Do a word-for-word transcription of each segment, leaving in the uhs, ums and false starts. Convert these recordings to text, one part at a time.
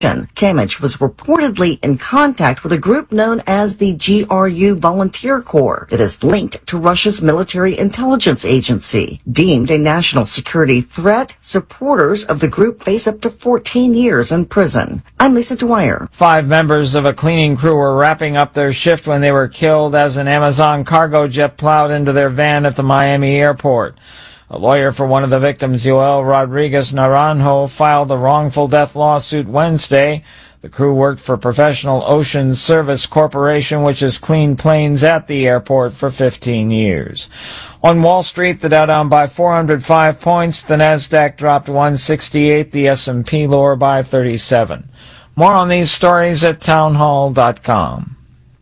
Kamich was reportedly in contact with a group known as the G R U Volunteer Corps that is linked to Russia's military intelligence agency. Deemed a national security threat, supporters of the group face up to fourteen years in prison. I'm Lisa Dwyer. Five members of a cleaning crew were wrapping up their shift when they were killed as an Amazon cargo jet plowed into their van at the Miami airport. A lawyer for one of the victims, Joel Rodriguez Naranjo, filed a wrongful death lawsuit Wednesday. The crew worked for Professional Ocean Service Corporation, which has cleaned planes at the airport for fifteen years. On Wall Street, the Dow down by four hundred five points, the Nasdaq dropped one sixty-eight, the S and P lower by thirty-seven. More on these stories at townhall dot com.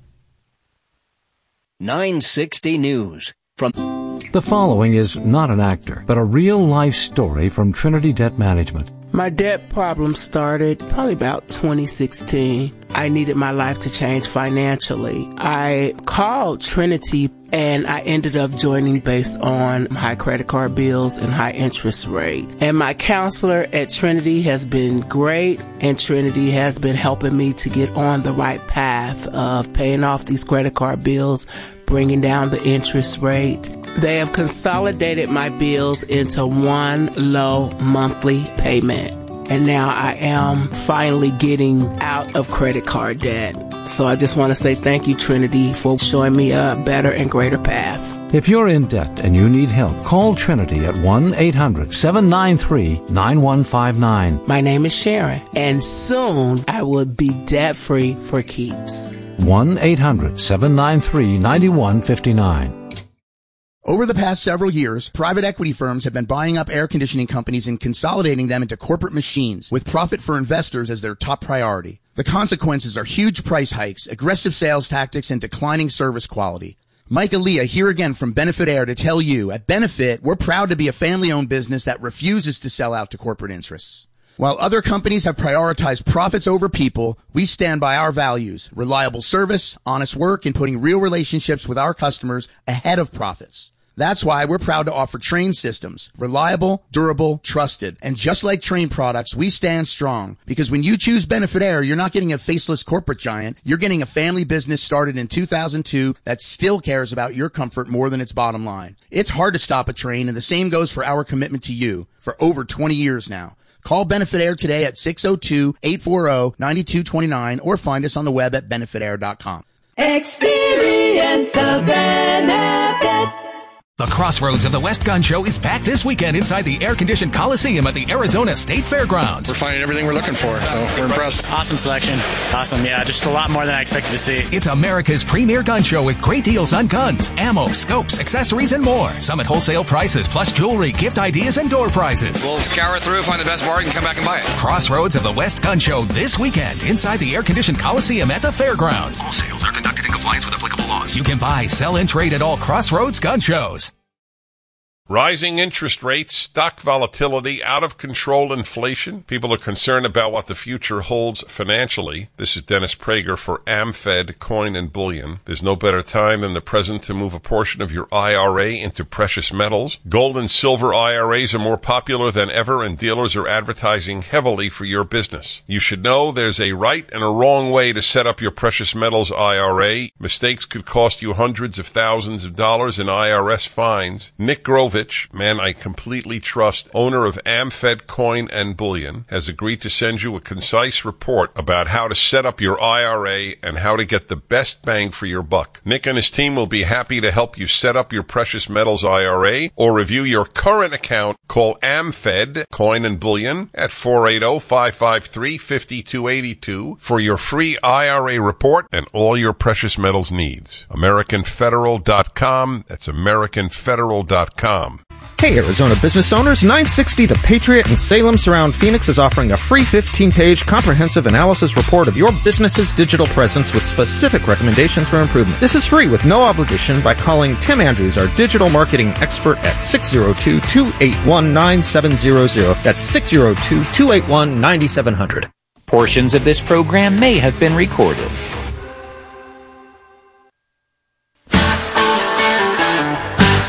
nine sixty News from... The following is not an actor, but a real-life story from Trinity Debt Management. My debt problem started probably about twenty sixteen. I needed my life to change financially. I called Trinity and I ended up joining based on high credit card bills and high interest rate. And my counselor at Trinity has been great, and Trinity has been helping me to get on the right path of paying off these credit card bills, bringing down the interest rate. They have consolidated my bills into one low monthly payment. And now I am finally getting out of credit card debt. So I just want to say thank you, Trinity, for showing me a better and greater path. If you're in debt and you need help, call Trinity at one eight hundred seven nine three nine one five nine. My name is Sharon, and soon I will be debt-free for keeps. one eight hundred seven nine three nine one five nine. Over the past several years, private equity firms have been buying up air conditioning companies and consolidating them into corporate machines, with profit for investors as their top priority. The consequences are huge price hikes, aggressive sales tactics, and declining service quality. Mike Aaliyah here again from Benefit Air to tell you, at Benefit, we're proud to be a family-owned business that refuses to sell out to corporate interests. While other companies have prioritized profits over people, we stand by our values: reliable service, honest work, and putting real relationships with our customers ahead of profits. That's why we're proud to offer Trane systems. Reliable, durable, trusted. And just like Trane products, we stand strong. Because when you choose Benefit Air, you're not getting a faceless corporate giant. You're getting a family business started in two thousand two that still cares about your comfort more than its bottom line. It's hard to stop a Trane, and the same goes for our commitment to you for over twenty years now. Call Benefit Air today at six oh two, eight four zero, nine two two nine or find us on the web at benefit air dot com. Experience the benefit. The Crossroads of the West Gun Show is back this weekend inside the air-conditioned Coliseum at the Arizona State Fairgrounds. We're finding everything we're looking for, so we're impressed. Awesome selection. Awesome, yeah, just a lot more than I expected to see. It's America's premier gun show with great deals on guns, ammo, scopes, accessories, and more. Some at wholesale prices, plus jewelry, gift ideas, and door prizes. We'll scour through, find the best bargain, come back and buy it. Crossroads of the West Gun Show this weekend inside the air-conditioned Coliseum at the Fairgrounds. All sales are conducted in compliance with applicable laws. You can buy, sell, and trade at all Crossroads gun shows. Rising interest rates, stock volatility, out-of-control inflation. People are concerned about what the future holds financially. This is Dennis Prager for AmFed Coin and Bullion. There's no better time than the present to move a portion of your I R A into precious metals. Gold and silver I R As are more popular than ever, and dealers are advertising heavily for your business. You should know there's a right and a wrong way to set up your precious metals I R A. Mistakes could cost you hundreds of thousands of dollars in I R S fines. Nick Grovich, man I completely trust, owner of AmFed Coin and Bullion, has agreed to send you a concise report about how to set up your I R A and how to get the best bang for your buck. Nick and his team will be happy to help you set up your precious metals I R A or review your current account. Call AmFed Coin and Bullion at four eight zero, five five three, five two eight two for your free I R A report and all your precious metals needs. American Federal dot com. That's American Federal dot com. Hey Arizona business owners, nine sixty The Patriot in Salem Surround Phoenix is offering a free fifteen-page comprehensive analysis report of your business's digital presence with specific recommendations for improvement. This is free with no obligation by calling Tim Andrews, our digital marketing expert, at six oh two, two eight one, nine seven zero zero. That's six oh two, two eight one, nine seven zero zero. Portions of this program may have been recorded.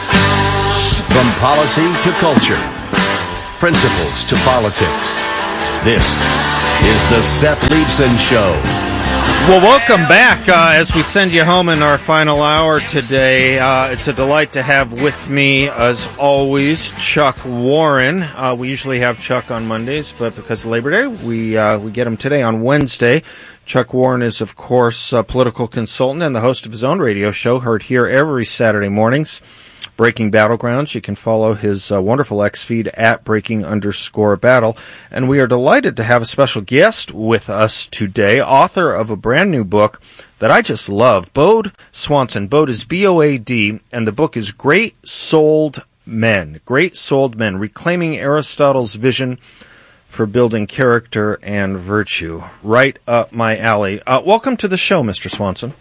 From policy to culture, principles to politics, This is the Seth Leibson Show. Well, welcome back uh, as we send you home in our final hour today. Uh, it's a delight to have with me, as always, Chuck Warren. Uh, we usually have Chuck on Mondays, but because of Labor Day, we uh, we get him today on Wednesday. Chuck Warren is, of course, a political consultant and the host of his own radio show, heard here every Saturday mornings, Breaking Battlegrounds. You can follow his uh, wonderful X feed at breaking underscore battle. And we are delighted to have a special guest with us today, author of a brand new book that I just love, Boad Swanson. Boad is B O A D, and the book is Great Souled Men. Great Souled Men, Reclaiming Aristotle's Vision for Building Character and Virtue. Right up my alley. Uh, welcome to the show, Mister Swanson.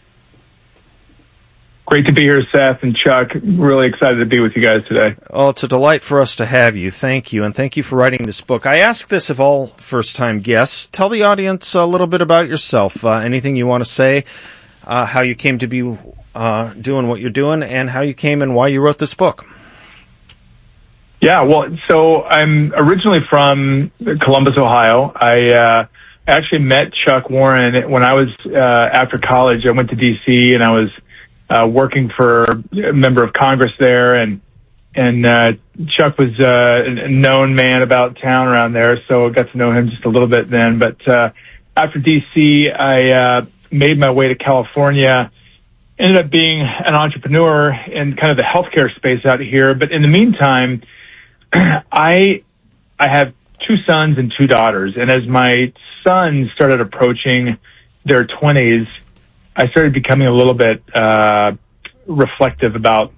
Great to be here, Seth and Chuck. Really excited to be with you guys today. Oh, it's a delight for us to have you. Thank you, and thank you for writing this book. I ask this of all first-time guests. Tell the audience a little bit about yourself. Uh, anything you want to say, uh, how you came to be uh, doing what you're doing, and how you came and why you wrote this book. Yeah, well, so I'm originally from Columbus, Ohio. I uh, actually met Chuck Warren when I was, uh, after college, I went to D C and I was Uh, working for a member of Congress there, and and uh, Chuck was uh, a known man about town around there, so I got to know him just a little bit then. But uh, after D C, I uh, made my way to California, ended up being an entrepreneur in kind of the healthcare space out here. But in the meantime, I I have two sons and two daughters, and as my sons started approaching their twenties, I started becoming a little bit uh, reflective about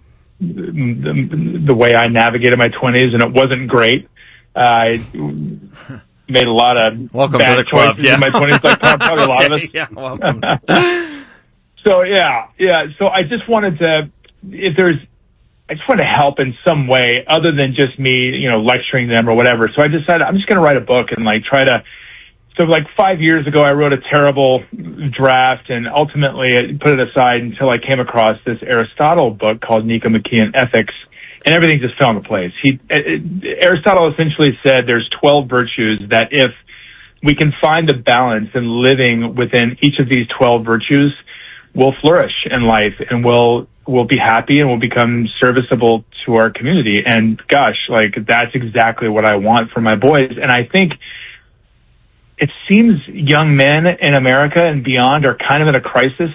the, the way I navigated my twenties, and it wasn't great. Uh, I made a lot of welcome bad to the club. choices Yeah. in my twenties, like probably a lot of us. Yeah, welcome. So yeah, yeah. So I just wanted to, if there's, I just wanted to help in some way other than just me, you know, lecturing them or whatever. So I decided I'm just going to write a book and like try to. So like five years ago, I wrote a terrible draft and ultimately I put it aside until I came across this Aristotle book called Nicomachean Ethics, and everything just fell into place. He, it, Aristotle essentially said there's twelve virtues that if we can find the balance in living within each of these twelve virtues, we'll flourish in life and we'll, we'll be happy and we'll become serviceable to our community. And gosh, like that's exactly what I want for my boys. And I think it seems young men in America and beyond are kind of in a crisis.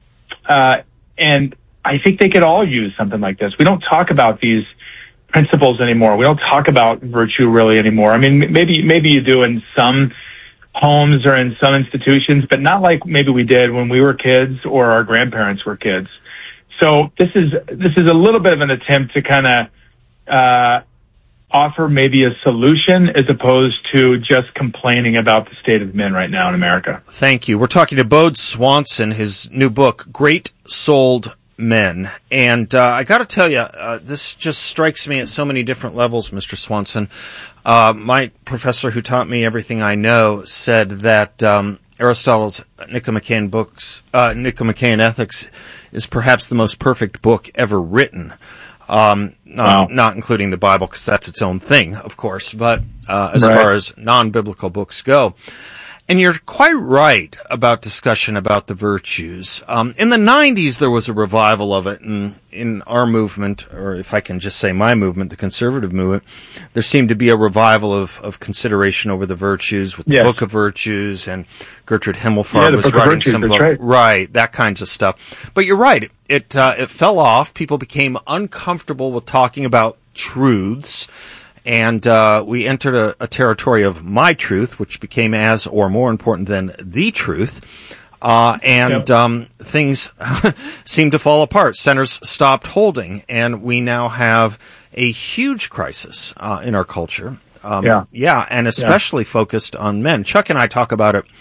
Uh, and I think they could all use something like this. We don't talk about these principles anymore. We don't talk about virtue really anymore. I mean, maybe, maybe you do in some homes or in some institutions, but not like maybe we did when we were kids or our grandparents were kids. So this is, this is a little bit of an attempt to kind of, uh, offer maybe a solution as opposed to just complaining about the state of men right now in America. Thank you. We're talking to Boad Swanson, his new book, Great Souled Men. And uh, I got to tell you, uh, this just strikes me at so many different levels, Mister Swanson. Uh, my professor who taught me everything I know said that um, Aristotle's Nicomachean books, uh, Nicomachean Ethics is perhaps the most perfect book ever written. Um, not, wow. not including the Bible, because that's its own thing, of course, but uh, as right. far as non-biblical books go. And you're quite right about discussion about the virtues. Um, in the nineties, there was a revival of it, and in our movement, or if I can just say my movement, the conservative movement, there seemed to be a revival of, of consideration over the virtues with the yes. Book of Virtues, and Gertrude Himmelfarb yeah, was writing virtues, some book, right. right, that kinds of stuff. But you're right, it uh, it fell off. People became uncomfortable with talking about truths. And uh, we entered a, a territory of my truth, which became as or more important than the truth. Uh, and yep. um, things seemed to fall apart. Centers stopped holding, and we now have a huge crisis uh, in our culture. Um, yeah. yeah, and especially yeah. focused on men. Chuck and I talk about it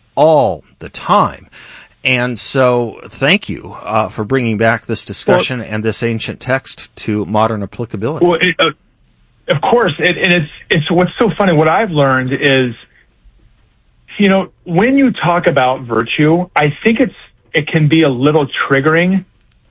all the time. And so thank you uh, for bringing back this discussion well, and this ancient text to modern applicability. Well, it, uh, Of course, it, and it's it's what's so funny. What I've learned is, you know, when you talk about virtue, I think it's it can be a little triggering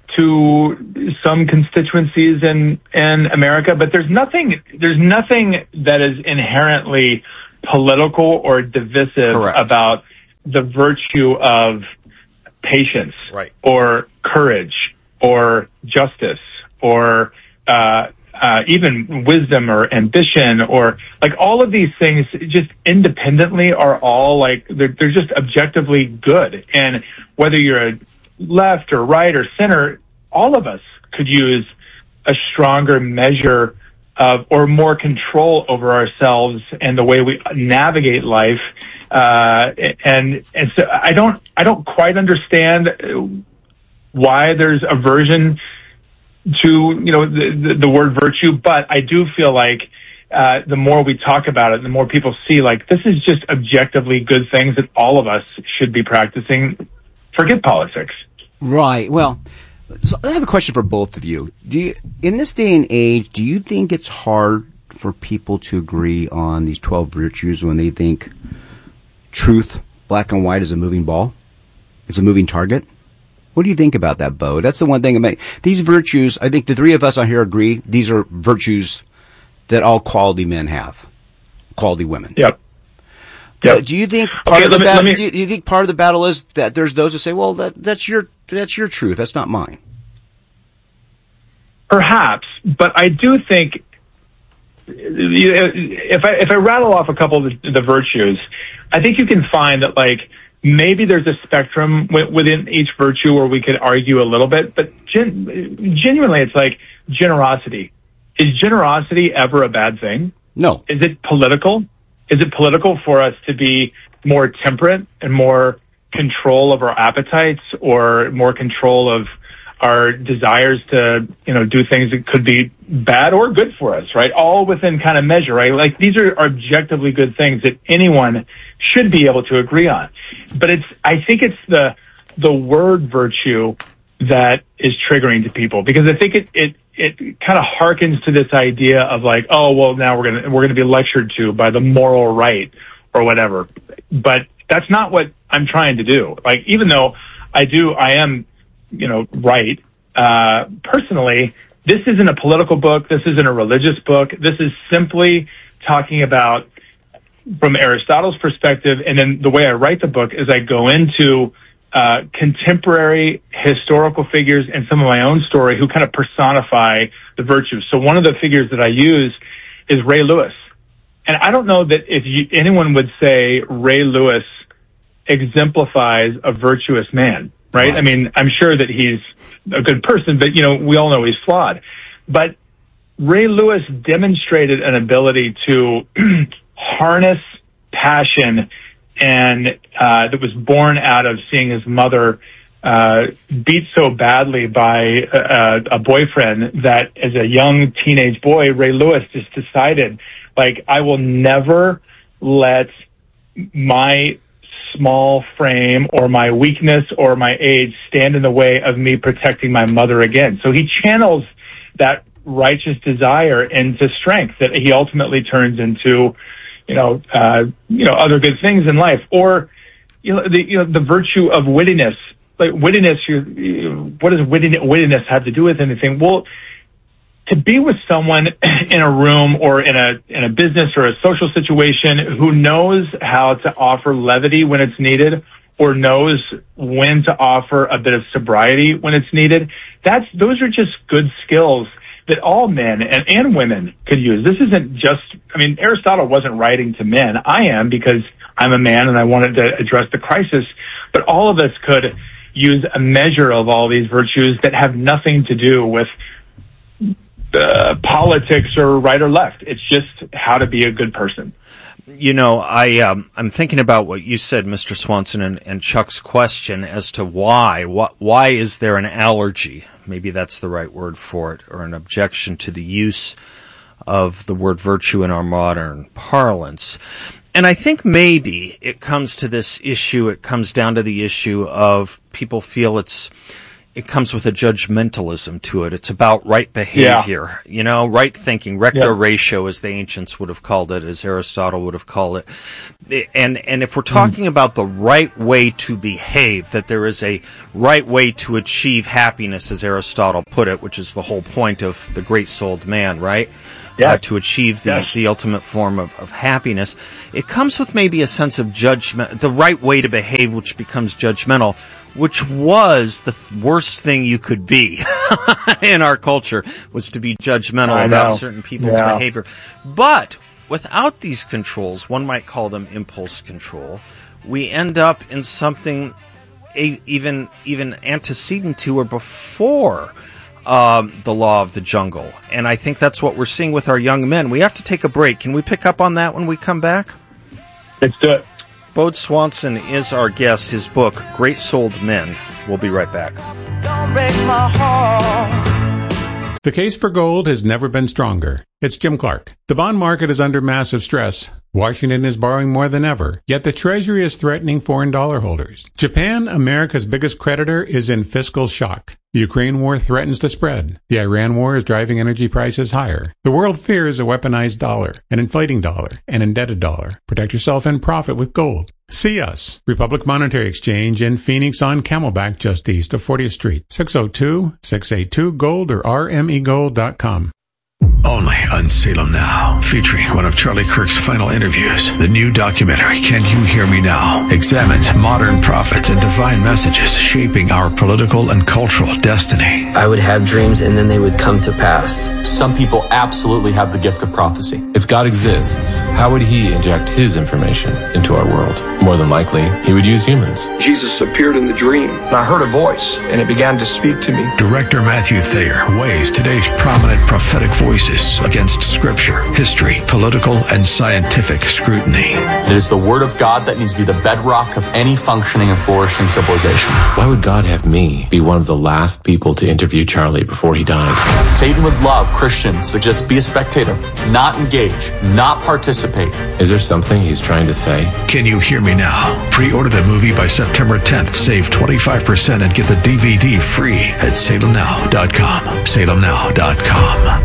to some constituencies in in America. But there's nothing there's nothing that is inherently political or divisive Correct. about the virtue of patience right. or courage or justice or uh, uh, even wisdom or ambition, or like all of these things just independently are all like, they're, they're just objectively good. And whether you're a left or right or center, all of us could use a stronger measure of, or more control over ourselves and the way we navigate life. Uh, and, and so I don't, I don't quite understand why there's aversion to, you know, the, the, the word virtue, but I do feel like, uh, the more we talk about it, the more people see, like, this is just objectively good things that all of us should be practicing. Forget politics. Right. Well, so I have a question for both of you. Do you, in this day and age, do you think it's hard for people to agree on these twelve virtues when they think truth, black and white, is a moving ball? It's a moving target? What do you think about that, Bo? That's the one thing about these virtues. I think the three of us on here agree these are virtues that all quality men have, quality women. Yep. Yep. Do you think part okay, of the me, battle? me, Do, you, do you think part of the battle is that there's those who say, "Well, that that's your that's your truth. That's not mine." Perhaps, but I do think if I if I rattle off a couple of the, the virtues, I think you can find that, like, maybe there's a spectrum w- within each virtue where we could argue a little bit, but gen- genuinely, it's like generosity. Is generosity ever a bad thing? No. Is it political? Is it political for us to be more temperate and more control of our appetites, or more control of our desires to, you know, do things that could be bad or good for us, right? All within kind of measure, right? Like, these are objectively good things that anyone should be able to agree on. But it's, I think it's the, the word virtue that is triggering to people, because I think it, it, it kind of harkens to this idea of, like, oh, well, now we're going to, we're going to be lectured to by the moral right or whatever. But that's not what I'm trying to do. Like, even though I do, I am, you know, right, uh, personally, this isn't a political book. This isn't a religious book. This is simply talking about, from Aristotle's perspective, and then the way I write the book is I go into uh, contemporary historical figures and some of my own story who kind of personify the virtues. So one of the figures that I use is Ray Lewis. And I don't know that if you, anyone would say Ray Lewis exemplifies a virtuous man, right? I mean, I'm sure that he's a good person, but, you know, we all know he's flawed. But Ray Lewis demonstrated an ability to harness passion, and uh, that was born out of seeing his mother uh, beat so badly by a, a boyfriend that as a young teenage boy, Ray Lewis just decided, like, I will never let my small frame or my weakness or my age stand in the way of me protecting my mother again. So he channels that righteous desire into strength that he ultimately turns into, you know, uh, you know, other good things in life. Or, you know, the, you know, the virtue of wittiness. Like, wittiness, you, what does wittiness, wittiness have to do with anything? Well, to be with someone in a room or in a in a business or a social situation who knows how to offer levity when it's needed, or knows when to offer a bit of sobriety when it's needed, that's those are just good skills that all men and, and women could use. This isn't just, I mean, Aristotle wasn't writing to men. I am, because I'm a man and I wanted to address the crisis. But all of us could use a measure of all these virtues that have nothing to do with Uh, politics or right or left. It's just how to be a good person. You know, I, um, I'm thinking about what you said, Mister Swanson, and, and Chuck's question as to why. What, why is there an allergy? Maybe that's the right word for it, or an objection to the use of the word virtue in our modern parlance. And I think maybe it comes to this issue, it comes down to the issue of people feel it's it comes with a judgmentalism to it. It's about right behavior, yeah. you know, right thinking, recto yeah. ratio, as the ancients would have called it, as Aristotle would have called it. And, and if we're talking mm. about the right way to behave, that there is a right way to achieve happiness, as Aristotle put it, which is the whole point of the great-souled man, right? uh, to achieve the, Yes. the ultimate form of, of happiness. It comes with maybe a sense of judgment, the right way to behave, which becomes judgmental, which was the th- worst thing you could be in our culture, was to be judgmental I about know. certain people's Yeah. behavior. But without these controls, one might call them impulse control, we end up in something a, even even antecedent to or before um, the law of the jungle. And I think that's what we're seeing with our young men. We have to take a break. Can we pick up on that when we come back? Let's do it. Bode Swanson is our guest. His book, Great Souled Men. We'll be right back. Don't break my heart. The case for gold has never been stronger. It's Jim Clark. The bond market is under massive stress. Washington is borrowing more than ever, yet the Treasury is threatening foreign dollar holders. Japan, America's biggest creditor, is in fiscal shock. The Ukraine war threatens to spread. The Iran war is driving energy prices higher. The world fears a weaponized dollar, an inflating dollar, an indebted dollar. Protect yourself and profit with gold. See us, Republic Monetary Exchange in Phoenix on Camelback, just east of fortieth Street. six oh two, six eight two, gold or r m e gold dot com. Only on Salem Now, featuring one of Charlie Kirk's final interviews. The new documentary, Can You Hear Me Now?, examines modern prophets and divine messages shaping our political and cultural destiny. I would have dreams and then they would come to pass. Some people absolutely have the gift of prophecy. If God exists, how would he inject his information into our world? More than likely, he would use humans. Jesus appeared in the dream, and I heard a voice, and it began to speak to me. Director Matthew Thayer weighs today's prominent prophetic voices against scripture, history, political, and scientific scrutiny. It is the word of God that needs to be the bedrock of any functioning and flourishing civilization. Why would God have me be one of the last people to interview Charlie before he died? Satan would love Christians to just be a spectator, not engage, not participate. Is there something he's trying to say? Can You Hear Me Now? Pre-order the movie by September tenth. Save twenty-five percent and get the D V D free at salem now dot com. salem now dot com.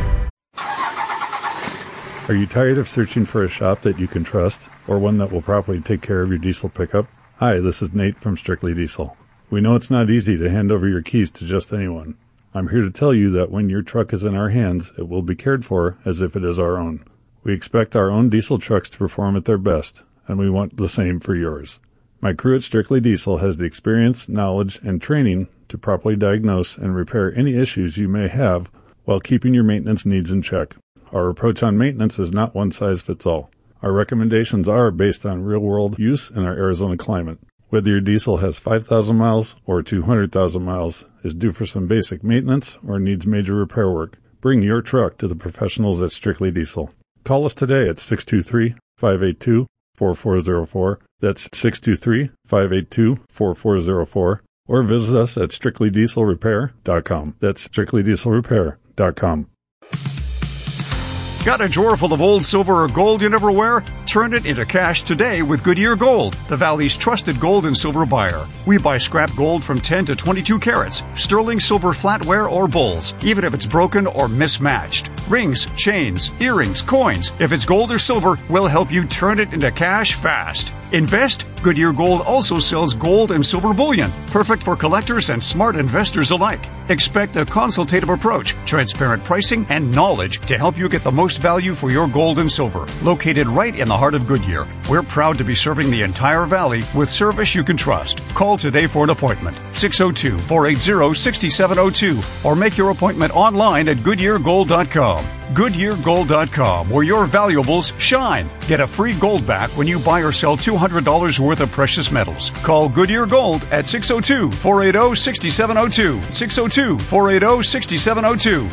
Are you tired of searching for a shop that you can trust, or one that will properly take care of your diesel pickup? Hi, this is Nate from Strictly Diesel. We know it's not easy to hand over your keys to just anyone. I'm here to tell you that when your truck is in our hands, it will be cared for as if it is our own. We expect our own diesel trucks to perform at their best, and we want the same for yours. My crew at Strictly Diesel has the experience, knowledge, and training to properly diagnose and repair any issues you may have while keeping your maintenance needs in check. Our approach on maintenance is not one size fits all. Our recommendations are based on real-world use in our Arizona climate. Whether your diesel has five thousand miles or two hundred thousand miles, is due for some basic maintenance, or needs major repair work, bring your truck to the professionals at Strictly Diesel. Call us today at six two three, five eight two, four four zero four. That's six two three, five eight two, four four zero four. Or visit us at strictly diesel repair dot com. That's strictly diesel repair dot com. Got a drawer full of old silver or gold you never wear? Turn it into cash today with Goodyear Gold, the Valley's trusted gold and silver buyer. We buy scrap gold from ten to twenty-two carats, sterling silver flatware or bowls, even if it's broken or mismatched. Rings, chains, earrings, coins. If it's gold or silver, we'll help you turn it into cash fast. Invest? Goodyear Gold also sells gold and silver bullion, perfect for collectors and smart investors alike. Expect a consultative approach, transparent pricing, and knowledge to help you get the most value for your gold and silver. Located right in the heart of Goodyear, we're proud to be serving the entire valley with service you can trust. Call today for an appointment, six oh two, four eight zero, six seven oh two, or make your appointment online at goodyear gold dot com. goodyear gold dot com, where your valuables shine. Get a free gold back when you buy or sell two hundred dollars worth of precious metals. Call Goodyear Gold at six oh two, four eight oh, six seven oh two, six oh two, four eight oh, six seven oh two.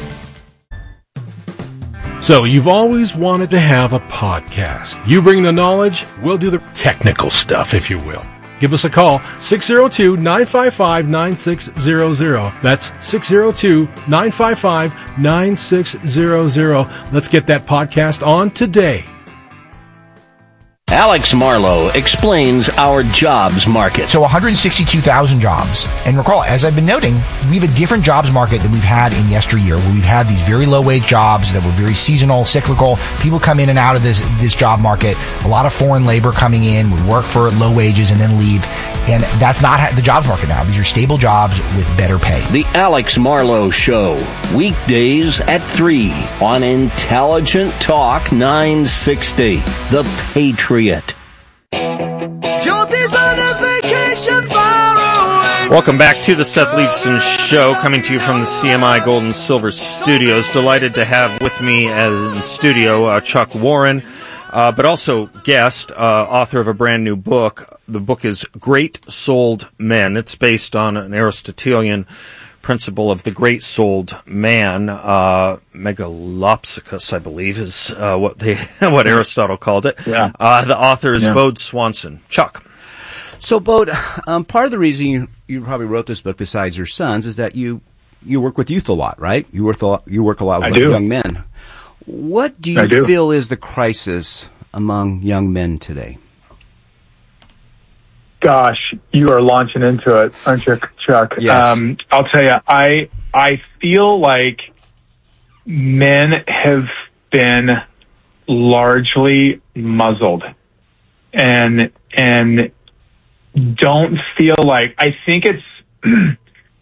So you've always wanted to have a podcast. You bring the knowledge, we'll do the technical stuff, if you will. Give us a call, six oh two, nine five five, nine six zero zero. That's six oh two, nine five five, nine six zero zero. Let's get that podcast on today. Alex Marlowe explains our jobs market. So one hundred sixty-two thousand jobs. And recall, as I've been noting, we have a different jobs market than we've had in yesteryear, where we've had these very low-wage jobs that were very seasonal, cyclical. People come in and out of this, this job market. A lot of foreign labor coming in, would work for low wages and then leave. And that's not the jobs market now. These are stable jobs with better pay. The Alex Marlowe Show, weekdays at three on Intelligent Talk nine sixty, The Patriot. Josie's on a vacation far away. Welcome back to the Seth Leibsohn Show, coming to you from the C M I Gold and Silver Studios. Delighted to have with me as in studio uh, Chuck Warren, uh, but also guest, uh, author of a brand new book. The book is Great-Souled Men. It's based on an Aristotelian principle of the great-souled man. Uh, Megalopsychus, I believe, is uh, what they what Aristotle called it. Yeah. Uh, the author is Yeah. Bode Swanson. Chuck. So, Bode, um, part of the reason you, you probably wrote this book, besides your sons, is that you, you work with youth a lot, right? You work a lot, you work a lot with I do. young men. What do you I do. feel is the crisis among young men today? Gosh, you are launching into it, aren't you, Chuck? Yes. Um, I'll tell you, I I feel like men have been largely muzzled, and and don't feel like, I think it's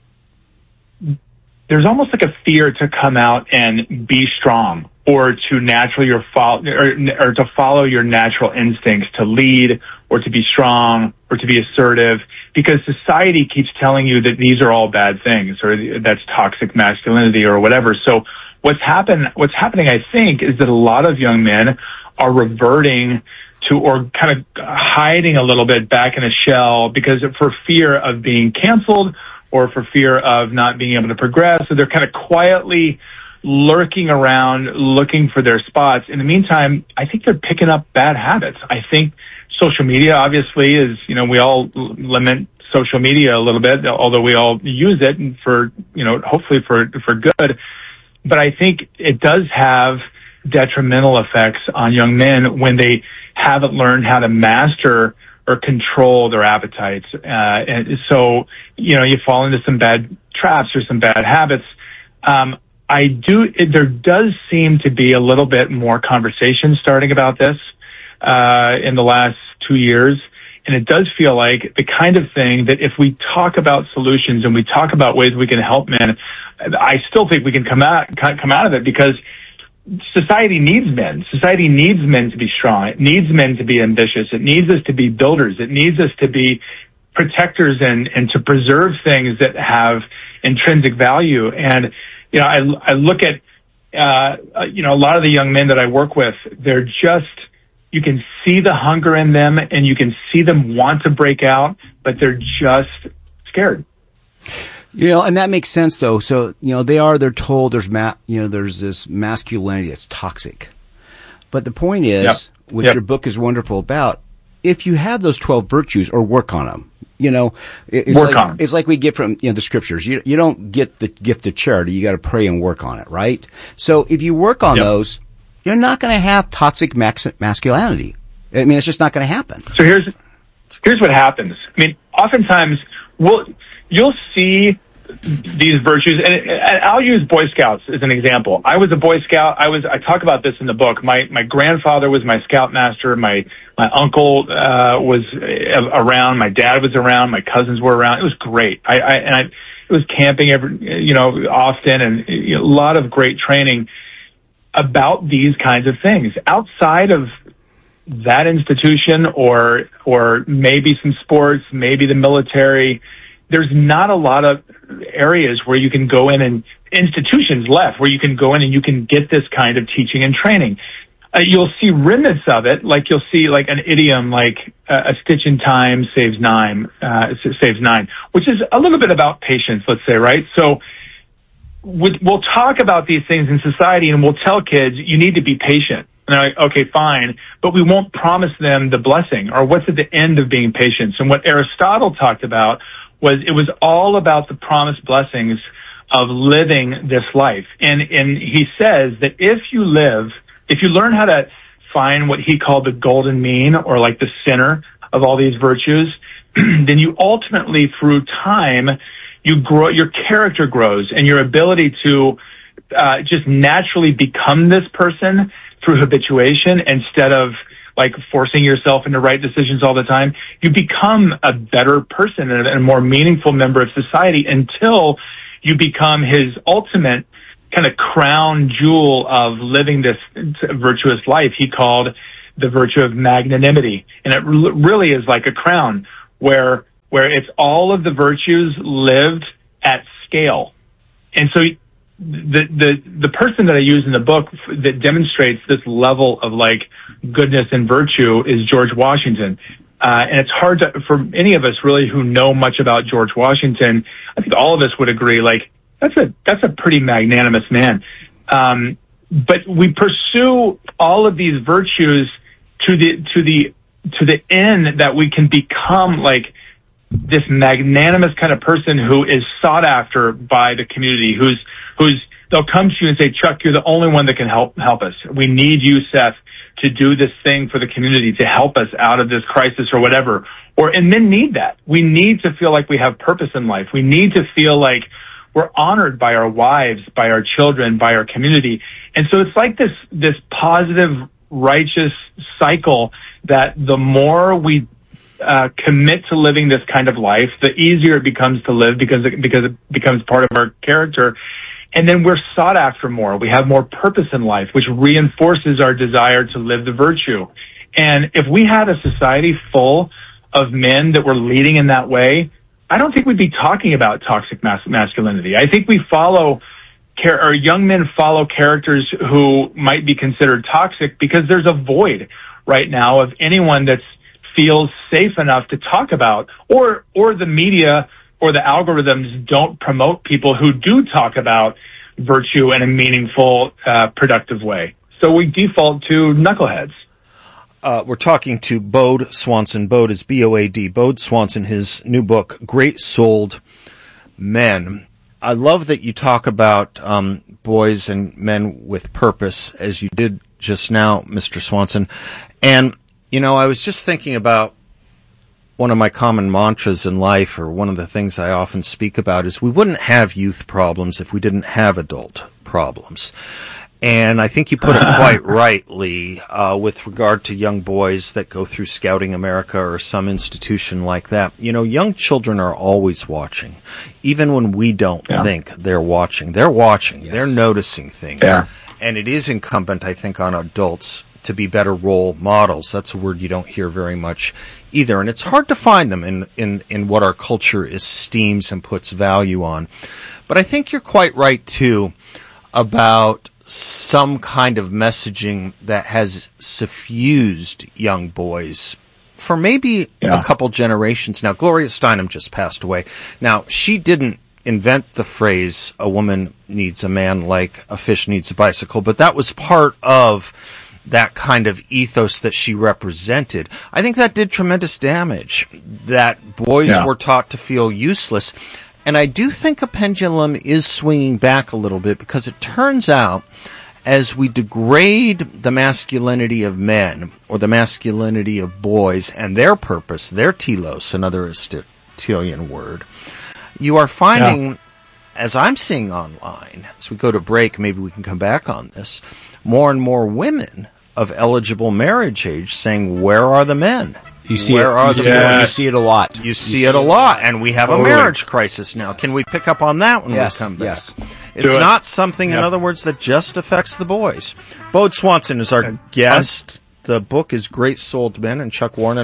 there's almost like a fear to come out and be strong, or to naturally your follow, or, or to follow your natural instincts to lead, or to be strong, or to be assertive, because society keeps telling you that these are all bad things, or that's toxic masculinity, or whatever. So what's happen, what's happening, I think, is that a lot of young men are reverting to, or kind of hiding a little bit back in a shell, because for fear of being canceled, or for fear of not being able to progress. So they're kind of quietly lurking around, looking for their spots. In the meantime, I think they're picking up bad habits. I think social media, obviously, is, you know, we all lament social media a little bit, although we all use it for, you know, hopefully for, for good. But I think it does have detrimental effects on young men when they haven't learned how to master or control their appetites. Uh, and so, you know, you fall into some bad traps or some bad habits. Um, I do, it, there does seem to be a little bit more conversation starting about this, uh, in the last two years. And it does feel like the kind of thing that if we talk about solutions and we talk about ways we can help men, I still think we can come out, come out of it, because society needs men. Society needs men to be strong. It needs men to be ambitious. It needs us to be builders. It needs us to be protectors and, and to preserve things that have intrinsic value. And, you know, I, I look at, uh, you know, a lot of the young men that I work with, they're just, you can see the hunger in them and you can see them want to break out, but they're just scared. You know, and that makes sense, though. So, you know, they are, they're told there's, ma- you know, there's this masculinity that's toxic. But the point is, yep. which yep. your book is wonderful about, if you have those twelve virtues, or work on them, you know, it's work like, on them. It's like we get from, you know, the scriptures. You, you don't get the gift of charity. You got to pray and work on it, right? So if you work on yep. those, you're not going to have toxic max- masculinity. I mean, it's just not going to happen. So here's, here's what happens. I mean, oftentimes we'll, you'll see these virtues, and, and I'll use Boy Scouts as an example. I was a Boy Scout. I was, I talk about this in the book. My, my grandfather was my scoutmaster. My, my uncle, uh, was around. My dad was around. My cousins were around. It was great. I, I, and I, it was camping every, you know, often, and you know, a lot of great training about these kinds of things outside of that institution, or, or maybe some sports, maybe the military. There's not a lot of areas where you can go in, and institutions left where you can go in and you can get this kind of teaching and training. Uh, you'll see remnants of it, like you'll see like an idiom like uh, a stitch in time saves nine, uh, saves nine, which is a little bit about patience, let's say, right? So we'll talk about these things in society and we'll tell kids, you need to be patient. And they're like, okay, fine, but we won't promise them the blessing, or what's at the end of being patient. And what Aristotle talked about was, it was all about the promised blessings of living this life. And, and he says that if you live, if you learn how to find what he called the golden mean, or like the center of all these virtues, then you ultimately, through time, you grow, your character grows, and your ability to uh, just naturally become this person through habituation instead of like forcing yourself into right decisions all the time, you become a better person and a, a more meaningful member of society until you become his ultimate kind of crown jewel of living this virtuous life he called the virtue of magnanimity. And it re- really is like a crown where where it's all of the virtues lived at scale. And so the the the person that I use in the book that demonstrates this level of like goodness and virtue is George Washington. Uh, and it's hard to, for any of us really who know much about George Washington, I think all of us would agree, like, that's a, that's a pretty magnanimous man. Um, but we pursue all of these virtues to the, to the, to the end that we can become like this magnanimous kind of person who is sought after by the community, who's, who's, they'll come to you and say, Chuck, you're the only one that can help, help us. We need you, Seth, to do this thing for the community, to help us out of this crisis or whatever. Or, and men need that. We need to feel like we have purpose in life. We need to feel like we're honored by our wives, by our children, by our community. And so it's like this, this positive, righteous cycle that the more we uh, commit to living this kind of life, the easier it becomes to live because it, because it becomes part of our character. And then we're sought after more. We have more purpose in life, which reinforces our desire to live the virtue. And if we had a society full of men that were leading in that way, I don't think we'd be talking about toxic mas- masculinity. I think we follow, char- or young men follow characters who might be considered toxic because there's a void right now of anyone that feels safe enough to talk about, or or the media or the algorithms don't promote people who do talk about virtue in a meaningful, uh, productive way. So we default to knuckleheads. Uh, we're talking to Bode Swanson. Bode is B O A D. Bode Swanson, his new book, Great Souled Men. I love that you talk about um, boys and men with purpose, as you did just now, Mister Swanson. And, you know, I was just thinking about one of my common mantras in life, or one of the things I often speak about, is we wouldn't have youth problems if we didn't have adult problems. And I think you put it quite rightly uh, with regard to young boys that go through Scouting America or some institution like that. You know, young children are always watching. Even when we don't yeah. think they're watching, they're watching. Yes. They're noticing things. Yeah. And it is incumbent, I think, on adults to be better role models. That's a word you don't hear very much either. And it's hard to find them in, in, in what our culture esteems and puts value on. But I think you're quite right, too, about some kind of messaging that has suffused young boys for maybe yeah. a couple generations now. Gloria Steinem just passed away. Now, she didn't invent the phrase, a woman needs a man like a fish needs a bicycle, but that was part of that kind of ethos that she represented. I think that did tremendous damage, that boys yeah. were taught to feel useless. And I do think a pendulum is swinging back a little bit, because it turns out as we degrade the masculinity of men, or the masculinity of boys and their purpose, their telos, another Aristotelian word, you are finding, yeah. as I'm seeing online, as we go to break, maybe we can come back on this, more and more women of eligible marriage age saying, where are the men? You see Where it, are you the see, you see it a lot. You, you see, see it a lot, and we have totally. a marriage crisis now. Can we pick up on that when yes, we come back? Yes. It's it. not something, yep. in other words, that just affects the boys. Bode Swanson is our guest. The book is Great Souled Men, and Chuck Warren